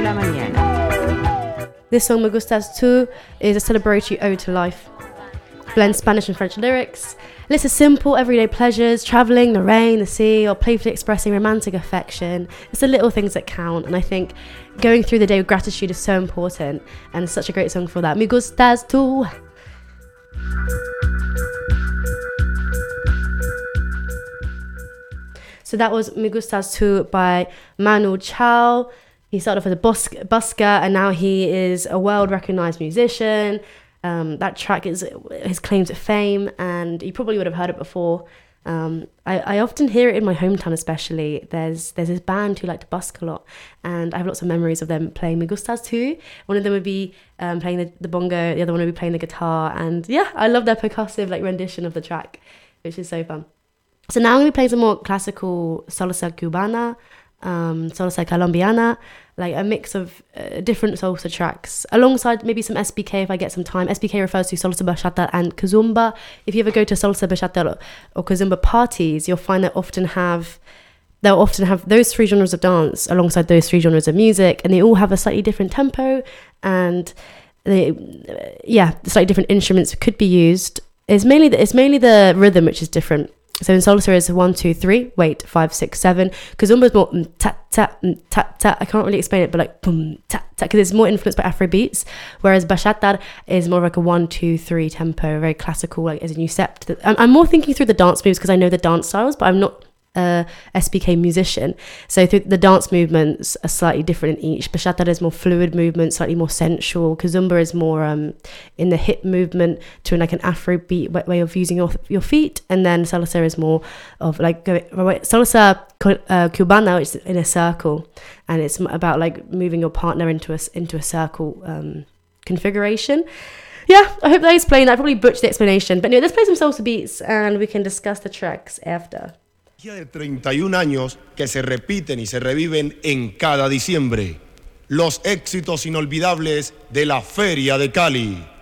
la mañana. This song, Me Gustas Tu, is a celebratory ode to life. Blends Spanish and French lyrics. Lists of simple, everyday pleasures, travelling, the rain, the sea, or playfully expressing romantic affection. It's the little things that count, and I think going through the day with gratitude is so important, and it's such a great song for that. Me Gustas Tu. So that was Me Gustas Tu by Manu Chao. He started off as a busker, and now he is a world-recognised musician. That track is his claim to fame, and you probably would have heard it before. I often hear it in my hometown, especially. There's this band who like to busk a lot, and I have lots of memories of them playing Me Gustas Tu. One of them would be playing the bongo, the other one would be playing the guitar, and yeah, I love their percussive rendition of the track, which is so fun. So now I'm going to be playing some more classical salsa cubana, salsa colombiana, like a mix of different salsa tracks, alongside maybe some SBK if I get some time. SBK refers to salsa bachata and kizomba. If you ever go to salsa bachata or kizomba parties, you'll find that they'll often have those three genres of dance alongside those three genres of music, and they all have a slightly different tempo, and slightly different instruments could be used. It's mainly the rhythm which is different. So in salsa is 1, 2, 3, wait, 5, 6, 7. Kizomba is more ta ta ta ta. I can't really explain it, but like boom ta ta, because it's more influenced by Afro beats. Whereas bachata is more like a 1, 2, 3 tempo, very classical, like as in you step. I'm more thinking through the dance moves because I know the dance styles, but I'm not a SBK musician, so the dance movements are slightly different in each. Bachata is more fluid movement, slightly more sensual. Kizomba is more in the hip movement to like an Afrobeat way of using your feet, and then salsa is more of like salsa cubana, which is in a circle, and it's about like moving your partner into a circle configuration. Yeah, I hope that explained. I probably butchered the explanation, but anyway, let's play some salsa beats and we can discuss the tracks after. De 31 años que se repiten y se reviven en cada diciembre. Los éxitos inolvidables de la Feria de Cali.